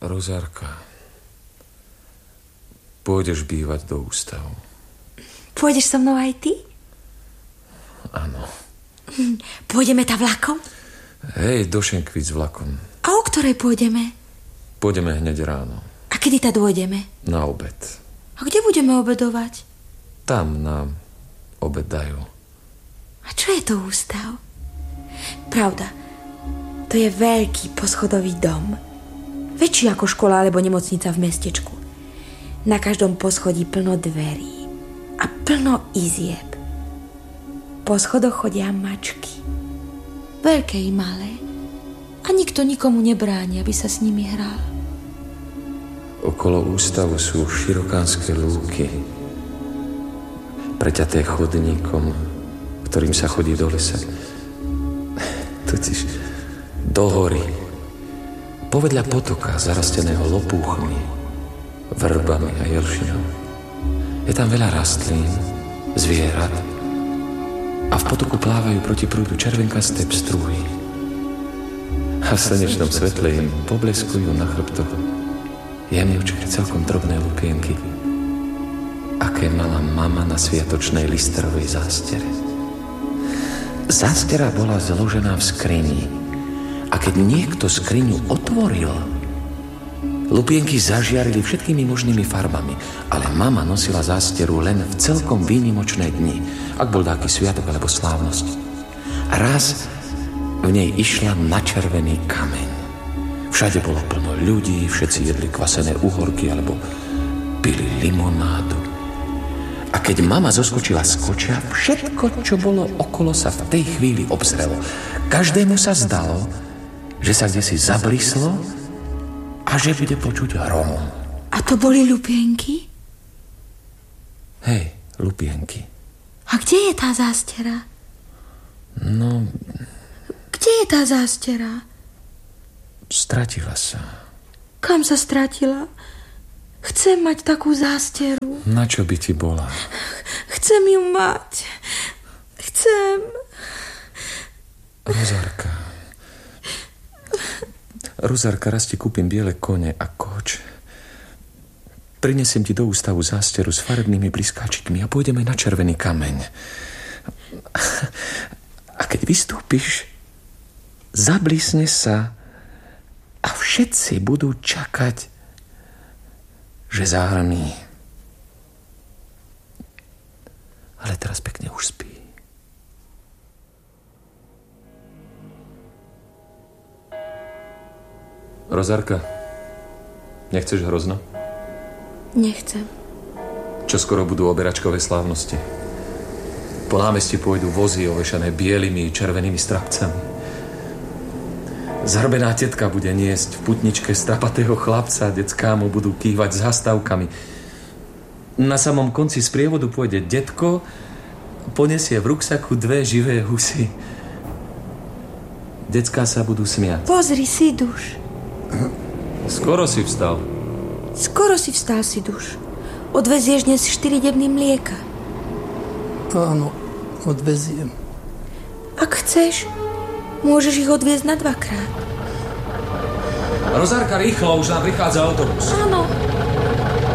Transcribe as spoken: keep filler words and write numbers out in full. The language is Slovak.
Rozárka, pôjdeš bývať do ústavu. Pôjdeš so mnou aj ty? Áno. Pôjdeme tá vlakom? Hej, do Šenkvíc vlakom. A o ktorej pôjdeme? Pôjdeme hneď ráno. A kedy tá dôjdeme? Na obed. A kde budeme obedovať? Tam nám obed dajú. A čo je to ústav? Pravda, to je veľký poschodový dom. Väčší ako škola alebo nemocnica v mestečku. Na každom poschodí plno dverí a plno izieb. Po schodoch chodia mačky. Veľké i malé. A nikto nikomu nebráni, aby sa s nimi hral. Okolo ústavu sú širokánske lúky, preťaté chodníkom, ktorým sa chodí do lesa. Totiž do hory. Povedľa potoka, zarasteného lopúchmi, vrbami a jelšinou. Je tam veľa rastlín, zvierat a v potoku plávajú proti prúdu červenkasté pstruhy. A v slnečnom svetle im pobleskujú na chrbtoch jemňučké, celkom drobné lupienky, aké mala mama na sviatočnej listerovej zástere. Zástera bola zložená v skrini a keď niekto skriňu otvoril, lupienky zažiarili všetkými možnými farbami, ale mama nosila zásteru len v celkom výnimočné dni, ak bol taký sviatok alebo slávnosť. A raz v nej išla na červený kameň. Všade bolo plno ľudí, všetci jedli kvasené uhorky alebo pili limonádu. A keď mama zoskočila z kočia, všetko, čo bolo okolo, sa v tej chvíli obzrelo. Každému sa zdalo, že sa kdesi zablíslo a že bude počuť hrom. A to boli lupienky? Hej, lupienky. A kde je tá zástera? No... Kde je tá zástera? Stratila sa. Kam sa stratila? Chcem mať takú zásteru. Na čo by ti bola? Chcem ju mať. Chcem. Rozárka. Rozárka, raz ti kúpim biele kone a koč. Prinesiem ti do ústavu zásteru s farebnými bliskáčikmi a pôjdeme na červený kameň. A keď vystúpiš, zablísne sa a všetci budú čakať, že zahrmí. Ale teraz pekne už spí. Rozárka, nechceš hrozno? Nechcem. Čo skoro budú oberačkové slávnosti. Po námestí pôjdu vozy ovešané bielými červenými strapcami. Zhrbená tetka bude niesť v putničke strapatého chlapca, decká mu budú kývať s hastávkami. Na samom konci sprievodu pôjde detko, ponesie v ruksaku dve živé husy. Decká sa budú smiať. Pozri, Siduš. Skoro si vstal. Skoro si vstal, Siduš. Odvezieš dnes štyri debny mlieka. Áno, odveziem. Ak chceš, môžeš ich odviezť na dvakrát. Rozárka, rýchlo, už nám prichádza autobus. Áno.